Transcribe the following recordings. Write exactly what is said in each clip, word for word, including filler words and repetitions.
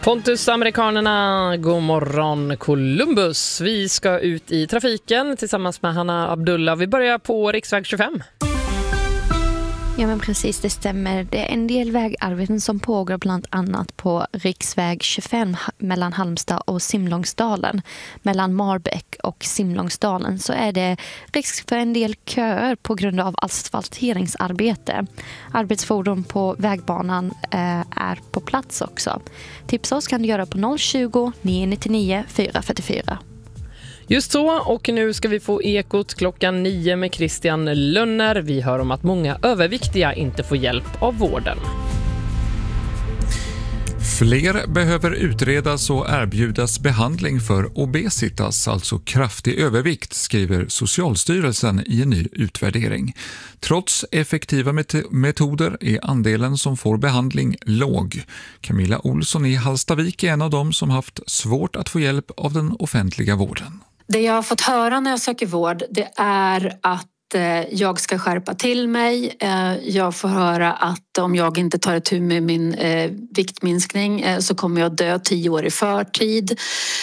Pontus, amerikanerna, god morgon Columbus. Vi ska ut i trafiken tillsammans med Hanna Abdullah. Vi börjar på riksväg tjugofem. Ja men precis, det stämmer. Det är en del vägarbeten som pågår bland annat på riksväg tjugofem mellan Halmstad och Simlångsdalen. Mellan Marbäck och Simlångsdalen så är det risk för en del köer på grund av asfalteringsarbete. Arbetsfordon på vägbanan eh, är på plats också. Tipsa oss kan du göra på noll tjugo, nio nittionio, fyra fyrtiofyra. Just så, och nu ska vi få Ekot klockan nio med Christian Lönner. Vi hör om att många överviktiga inte får hjälp av vården. Fler behöver utredas och erbjudas behandling för obesitas, alltså kraftig övervikt, skriver Socialstyrelsen i en ny utvärdering. Trots effektiva met- metoder är andelen som får behandling låg. Camilla Olsson i Hallstavik är en av dem som haft svårt att få hjälp av den offentliga vården. Det jag har fått höra när jag söker vård, det är att jag ska skärpa till mig. Jag får höra att om jag inte tar itu med min viktminskning så kommer jag dö tio år i förtid.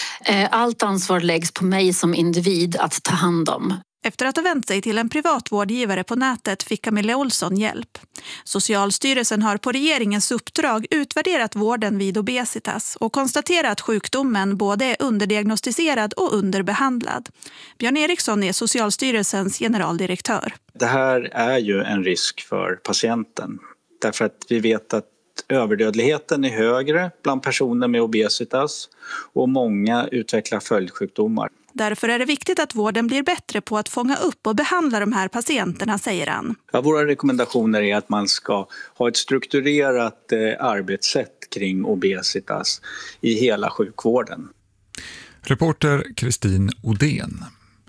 Allt ansvar läggs på mig som individ att ta hand om. Efter att ha vänt sig till en privat vårdgivare på nätet fick Camilla Olsson hjälp. Socialstyrelsen har på regeringens uppdrag utvärderat vården vid obesitas och konstaterat att sjukdomen både är underdiagnostiserad och underbehandlad. Björn Eriksson är Socialstyrelsens generaldirektör. Det här är ju en risk för patienten därför att vi vet att överdödligheten är högre bland personer med obesitas och många utvecklar följdsjukdomar. Därför är det viktigt att vården blir bättre på att fånga upp och behandla de här patienterna, säger han. Ja, våra rekommendationer är att man ska ha ett strukturerat eh, arbetssätt kring obesitas i hela sjukvården. Reporter Kristin Odén.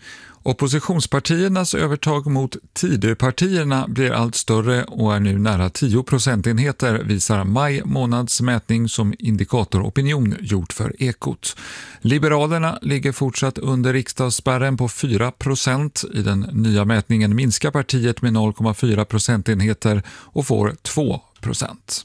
Oppositionspartiernas övertag mot Tidöpartierna blir allt större och är nu nära tio procentenheter, visar maj månads mätning som Indikator Opinion gjort för Ekot. Liberalerna ligger fortsatt under riksdagsspärren på fyra procent. I den nya mätningen minskar partiet med noll komma fyra procentenheter och får två procent.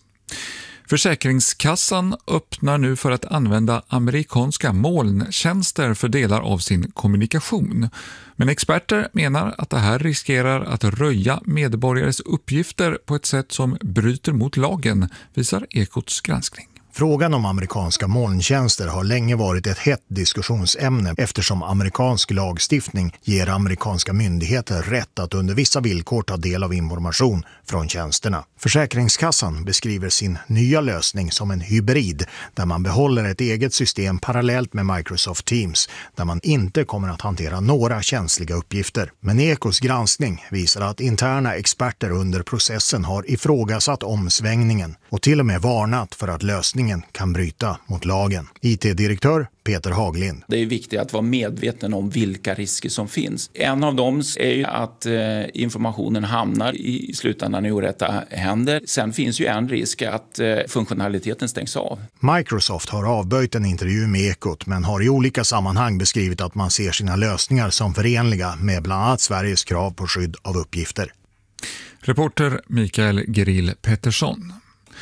Försäkringskassan öppnar nu för att använda amerikanska molntjänster för delar av sin kommunikation. Men experter menar att det här riskerar att röja medborgares uppgifter på ett sätt som bryter mot lagen, visar Ekots granskning. Frågan om amerikanska molntjänster har länge varit ett hett diskussionsämne eftersom amerikansk lagstiftning ger amerikanska myndigheter rätt att under vissa villkor ta del av information från tjänsterna. Försäkringskassan beskriver sin nya lösning som en hybrid där man behåller ett eget system parallellt med Microsoft Teams där man inte kommer att hantera några känsliga uppgifter. Men Ekos granskning visar att interna experter under processen har ifrågasatt omsvängningen och till och med varnat för att lösningen kan bryta mot lagen. I T-direktör Peter Haglind. Det är viktigt att vara medveten om vilka risker som finns. En av dem är ju att eh, informationen hamnar i slutändan i orätta händer. Sen finns ju en risk att eh, funktionaliteten stängs av. Microsoft har avböjt en intervju med Ekot men har i olika sammanhang beskrivit att man ser sina lösningar som förenliga med bland annat Sveriges krav på skydd av uppgifter. Reporter Mikael Grill Pettersson.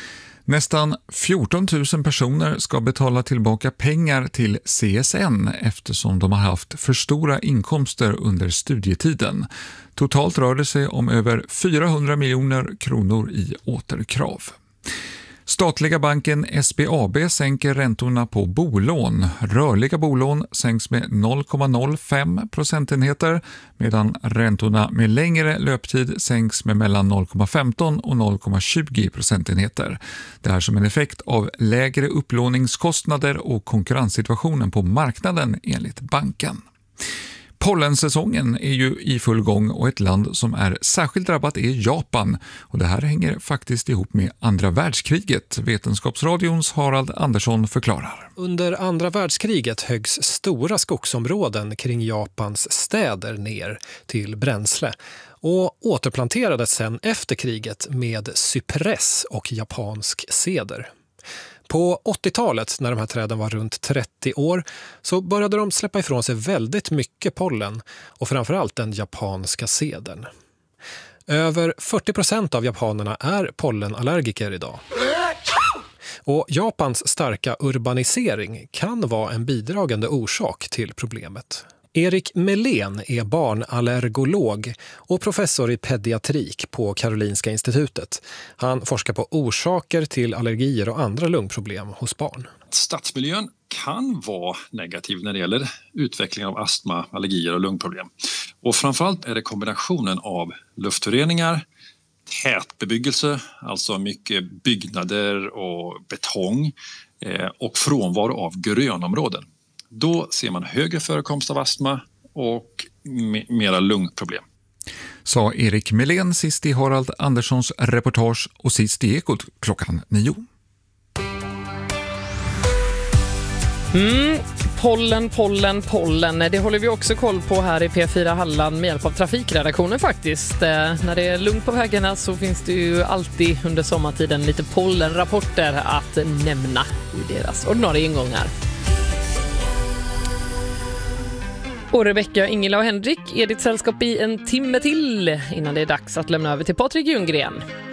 Nästan fjorton tusen personer ska betala tillbaka pengar till C S N eftersom de har haft för stora inkomster under studietiden. Totalt rör det sig om över fyrahundra miljoner kronor i återkrav. Statliga banken S B A B sänker räntorna på bolån. Rörliga bolån sänks med noll komma noll fem procentenheter medan räntorna med längre löptid sänks med mellan noll komma femton och noll komma tjugo procentenheter. Det är som en effekt av lägre upplåningskostnader och konkurrenssituationen på marknaden enligt banken. Pollensäsongen är ju i full gång och ett land som är särskilt drabbat är Japan. Och det här hänger faktiskt ihop med andra världskriget. Vetenskapsradions Harald Andersson förklarar. Under andra världskriget höggs stora skogsområden kring Japans städer ner till bränsle och återplanterades sedan efter kriget med cypress och japansk ceder. På åttiotalet, när de här träden var runt trettio år, så började de släppa ifrån sig väldigt mycket pollen och framförallt den japanska cedern. Över fyrtio procent av japanerna är pollenallergiker idag. Och Japans starka urbanisering kan vara en bidragande orsak till problemet. Erik Melén är barnallergolog och professor i pediatrik på Karolinska institutet. Han forskar på orsaker till allergier och andra lungproblem hos barn. Stadsmiljön kan vara negativ när det gäller utvecklingen av astma, allergier och lungproblem. Och framförallt är det kombinationen av luftföroreningar, tätbebyggelse, alltså mycket byggnader och betong och frånvaro av grönområden. Då ser man högre förekomst av astma och mera lungproblem. Sa Erik Melén sist i Harald Anderssons reportage och sist i Ekot klockan nio. Mm, pollen, pollen, pollen. Det håller vi också koll på här i P fyra Halland med hjälp av trafikredaktionen faktiskt. Eh, när det är lugnt på vägarna så finns det ju alltid under sommartiden lite pollenrapporter att nämna i deras ordinarie ingångar. Och Rebecka, Ingela och Henrik är ditt sällskap i en timme till innan det är dags att lämna över till Patrik Ljunggren.